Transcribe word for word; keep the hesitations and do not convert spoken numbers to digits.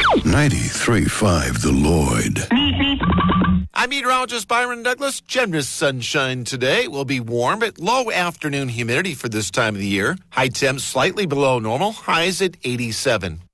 ninety-three point five The Lloyd. I'm meteorologist Byron Douglas. Generous sunshine today. Will be warm, but low afternoon humidity for this time of the year. High temps slightly below normal. Highs at eighty-seven.